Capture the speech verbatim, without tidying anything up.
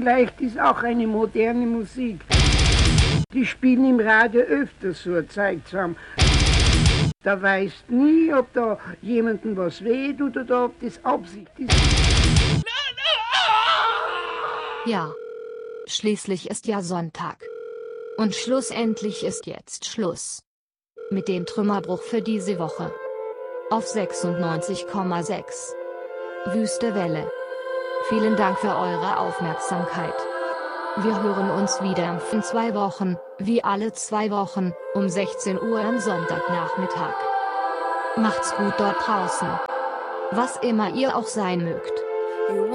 vielleicht ist auch eine moderne Musik. Die spielen im Radio öfter so ein Zeug zusammen. Da weißt nie, ob da jemandem was weh tut oder ob das Absicht ist. Ja. Schließlich ist ja Sonntag. Und schlussendlich ist jetzt Schluss. Mit dem Trümmerbruch für diese Woche. Auf sechsundneunzig Komma sechs. Wüste Welle. Vielen Dank für eure Aufmerksamkeit. Wir hören uns wieder in zwei Wochen, wie alle zwei Wochen, um sechzehn Uhr am Sonntagnachmittag. Macht's gut dort draußen. Was immer ihr auch sein mögt.